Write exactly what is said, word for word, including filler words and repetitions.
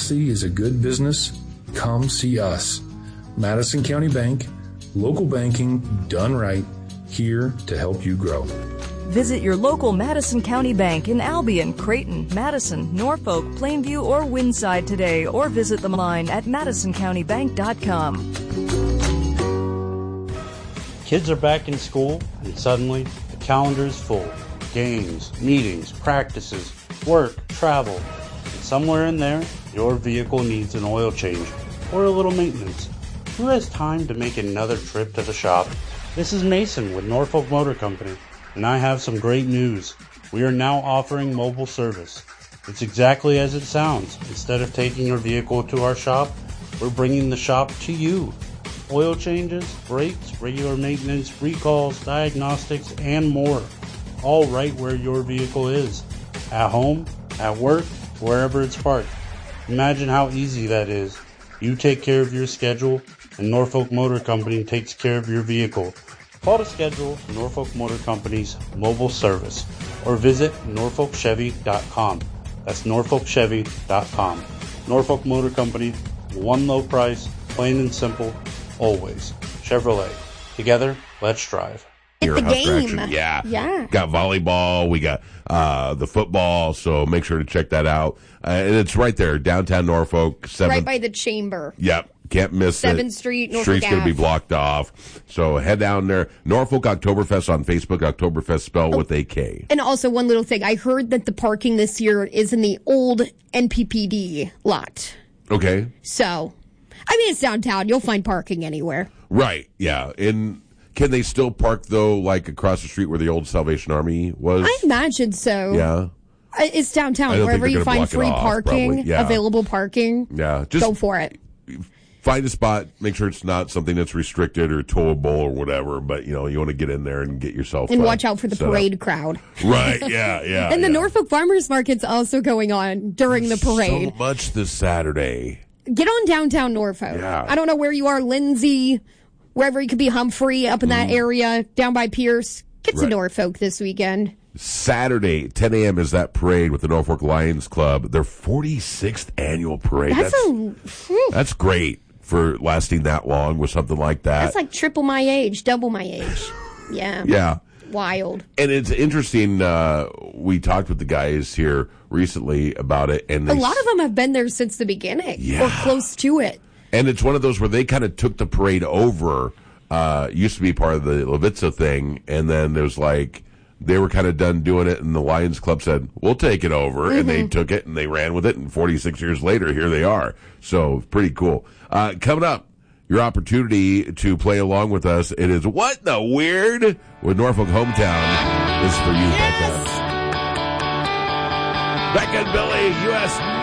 honesty is a good business, come see us. Madison County Bank, local banking done right, here to help you grow. Visit your local Madison County Bank in Albion, Creighton, Madison, Norfolk, Plainview, or Windside today, or visit them online at madison county bank dot com. Kids are back in school, and suddenly the calendar is full. Games, meetings, practices, work, travel, and somewhere in there, your vehicle needs an oil change or a little maintenance. Who has time to make another trip to the shop? This is Mason with Norfolk Motor Company, and I have some great news. We are now offering mobile service. It's exactly as it sounds. Instead of taking your vehicle to our shop, we're bringing the shop to you. Oil changes, brakes, regular maintenance, recalls, diagnostics, and more. All right where your vehicle is. At home, at work, wherever it's parked. Imagine how easy that is. You take care of your schedule, and Norfolk Motor Company takes care of your vehicle. Call to schedule Norfolk Motor Company's mobile service or visit norfolk chevy dot com. That's norfolk chevy dot com. Norfolk Motor Company, one low price, plain and simple, always. Chevrolet. Together, let's drive. Your the Husker game. Action. Yeah. Yeah. Got volleyball. We got uh, the football. So make sure to check that out. Uh, and it's right there, downtown Norfolk. seventh Right by the chamber. Yep. Can't miss it. seventh Street, Norfolk Street's going to be Ave. blocked off. So head down there. Norfolk Oktoberfest on Facebook. Oktoberfest spelled Oh. with a K. And also one little thing. I heard that the parking this year is in the old N P P D lot. Okay. So, I mean, it's downtown. You'll find parking anywhere. Right. Yeah. And can they still park, though, like across the street where the old Salvation Army was? I imagine so. Yeah. I- It's downtown. I don't Wherever think you they're gonna find block it free off, parking, probably. Yeah. available parking, Yeah. Just go for it. find a spot, make sure it's not something that's restricted or towable or whatever, but, you know, you want to get in there and get yourself And uh, watch out for the set up. parade crowd. Right, yeah, yeah. And the yeah. Norfolk Farmers Market's also going on during the parade. So much this Saturday. Get on downtown Norfolk. Yeah. I don't know where you are, Lindsay, wherever you could be, Humphrey, up in that area, down by Pierce. Get to Right. Norfolk this weekend. Saturday, ten a.m. is that parade with the Norfolk Lions Club. Their forty-sixth annual parade. That's, That's, a whew, that's great for lasting that long with something like that. that's like triple my age, double my age. Yeah. yeah. Wild. And it's interesting. Uh, we talked with the guys here recently about it, and A they lot of them have been there since the beginning Yeah. or close to it. And it's one of those where they kind of took the parade over. Uh, used to be part of the Levitza thing, and then there's like they were kind of done doing it, and the Lions Club said, "We'll take it over," and they took it and they ran with it. And forty-six years later, here they are. So pretty cool. Uh, coming up, your opportunity to play along with us. It is What the Weird with Norfolk Hometown. This is for you, Yes. Becca. Becca and Billy, U S